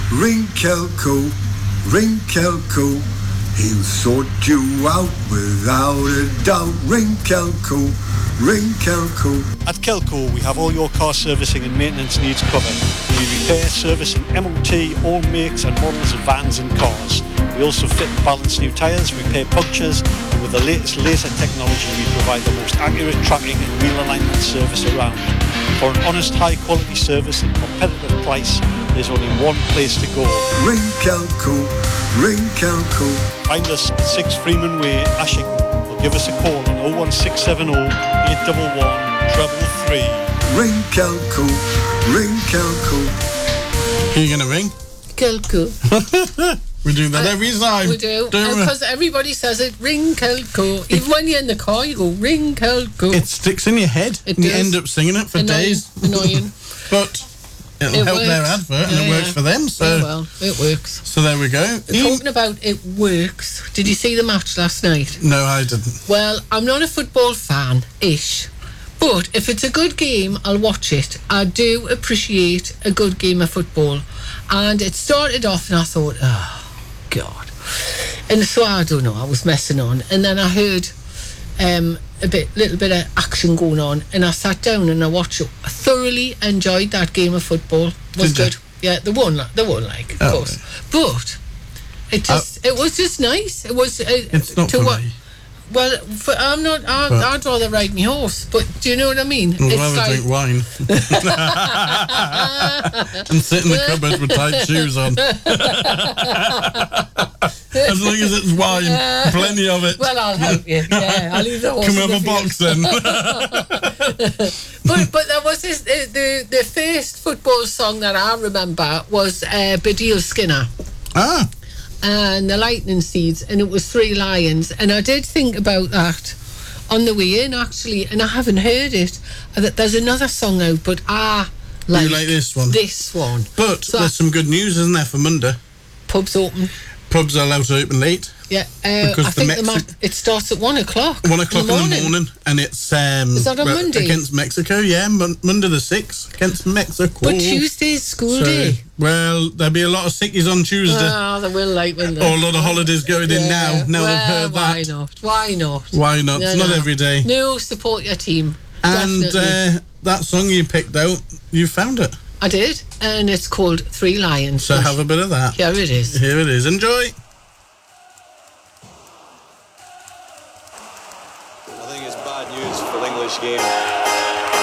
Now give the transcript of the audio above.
ring Kelco, ring Kelco. He'll sort you out without a doubt. Ring Kelco, ring Kelco. At Kelco, we have all your car servicing and maintenance needs covered. We repair, service and MOT all makes and models of vans and cars. We also fit and balance new tyres, repair punctures, and with the latest laser technology, we provide the most accurate tracking and wheel alignment service around. For an honest, high-quality service and competitive price, there's only one place to go. Ring Kelco, ring Kelco. Find us at 6 Freeman Way, Ashington, or give us a call on 01670 811 333. Ring Kelco, ring Kelco. Who are you going to ring? Kelco. We do that every time. We do. Because everybody says it, ring Kelco. Even when you're in the car, you go, ring Kelco. It sticks in your head. It and you does. end up singing it for days. Annoying. But it'll help their advert and it works for them. So yeah, well, it works. So there we go. Talking about it works, did you see the match last night? No, I didn't. Well, I'm not a football fan-ish. But if it's a good game, I'll watch it. I do appreciate a good game of football. And it started off and I thought, oh, God. And so I don't know, I was messing on. And then I heard little bit of action going on. And I sat down and I watched it. I thoroughly enjoyed that game of football. It was good. Yeah, they won of course. But it was just nice. It was... it's not for me. Well, I'd rather ride my horse, but do you know what I mean? I'd rather drink wine. And sit in the cupboard with tight shoes on. As long as it's wine, plenty of it. Well, I'll help you. Yeah, I'll leave the horse. Can we have a box then? But there was this, the first football song that I remember was Badil Skinner. Ah. And the Lightning Seeds, and it was Three Lions, and I did think about that on the way in actually, and I haven't heard it. There's another song out, but I like, you like this one. But so there's some good news, isn't there, for Monday? Pubs open. Pubs are allowed to open late. Yeah, I think it starts at 1 o'clock. 1 o'clock in the morning, and it's is that on Monday? Against Mexico, yeah, Monday the 6th against Mexico. But Tuesday's school day. Well, there'll be a lot of sickies on Tuesday. Oh, they will, like, when or a lot of holidays going in now. Now they've heard that. Why not? Why not? It's not every day. No, support your team. And that song you picked out, you found it. I did, and it's called Three Lions. So have a bit of that. Here it is. Here it is. Enjoy. Game.